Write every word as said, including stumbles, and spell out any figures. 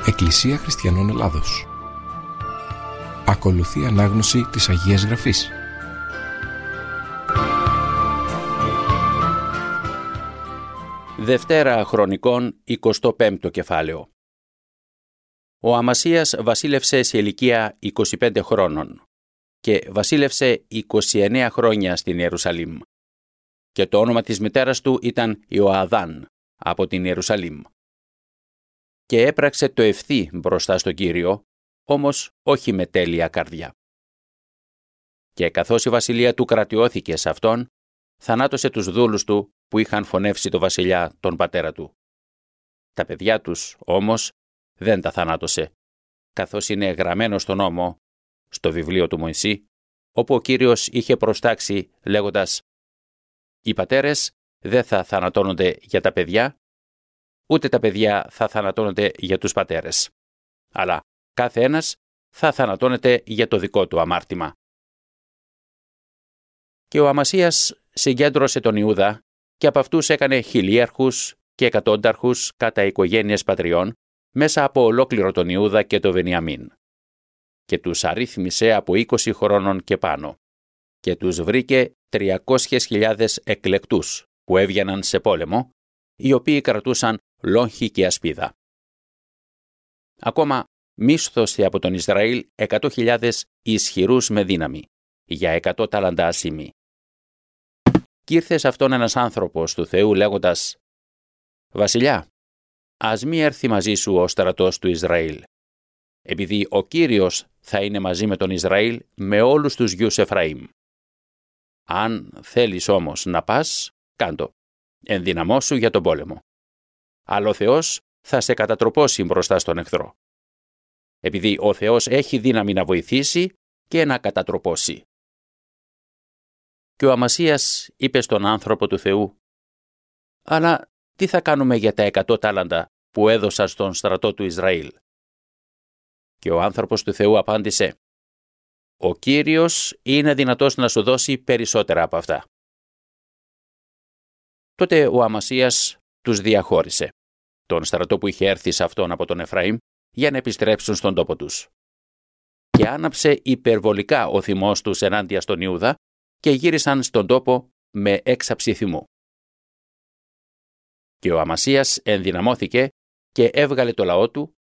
Εκκλησία Χριστιανών Ελλάδος. Ακολουθεί ανάγνωση της Αγίας Γραφής. Δευτέρα Χρονικών, εικοστό πέμπτο κεφάλαιο. Ο Αμασίας βασίλευσε σε ηλικία είκοσι πέντε χρόνων και βασίλευσε είκοσι εννέα χρόνια στην Ιερουσαλήμ. Και το όνομα της μητέρας του ήταν Ιωαδάν από την Ιερουσαλήμ. Και έπραξε το ευθύ μπροστά στον Κύριο, όμως όχι με τέλεια καρδιά. Και καθώς η βασιλεία του κρατιώθηκε σε αυτόν, θανάτωσε τους δούλους του που είχαν φωνεύσει το βασιλιά τον πατέρα του. Τα παιδιά τους, όμως, δεν τα θανάτωσε, καθώς είναι γραμμένο στον νόμο, στο βιβλίο του Μωυσή, όπου ο Κύριος είχε προστάξει λέγοντας «Οι πατέρες δεν θα θανατώνονται για τα παιδιά, ούτε τα παιδιά θα θανατώνονται για τους πατέρες, αλλά κάθε ένας θα θανατώνεται για το δικό του αμάρτημα». Και ο Αμασίας συγκέντρωσε τον Ιούδα και από αυτούς έκανε χιλίαρχους και εκατόνταρχους κατά οικογένειες πατριών μέσα από ολόκληρο τον Ιούδα και το Βενιαμίν. Και τους αρίθμησε από είκοσι χρόνων και πάνω και τους βρήκε τριακόσιες χιλιάδες εκλεκτούς που έβγαιναν σε πόλεμο, οι οποίοι κρατούσαν λόγχη και ασπίδα. Ακόμα μίσθωσε από τον Ισραήλ εκατό χιλιάδες ισχυρούς με δύναμη, για εκατό τάλαντα ασήμι. Κι ήρθε σε αυτόν ένας άνθρωπος του Θεού λέγοντας «Βασιλιά, ας μη έρθει μαζί σου ο στρατός του Ισραήλ, επειδή ο Κύριος θα είναι μαζί με τον Ισραήλ με όλους τους γιους Εφραήμ. Αν θέλεις όμως να πας, κάντο, ενδυναμώσου για τον πόλεμο. Αλλά ο Θεός θα σε κατατροπώσει μπροστά στον εχθρό, επειδή ο Θεός έχει δύναμη να βοηθήσει και να κατατροπώσει». Και ο Αμασίας είπε στον άνθρωπο του Θεού «Αλλά τι θα κάνουμε για τα εκατό τάλαντα που έδωσα στον στρατό του Ισραήλ?» Και ο άνθρωπος του Θεού απάντησε «Ο Κύριος είναι δυνατός να σου δώσει περισσότερα από αυτά». Τότε ο Αμασίας τους διαχώρισε, τον στρατό που είχε έρθει σε αυτόν από τον Εφραήμ, για να επιστρέψουν στον τόπο τους. Και άναψε υπερβολικά ο θυμός τους ενάντια στον Ιούδα και γύρισαν στον τόπο με έξαψη θυμού. Και ο Αμασίας ενδυναμώθηκε και έβγαλε το λαό του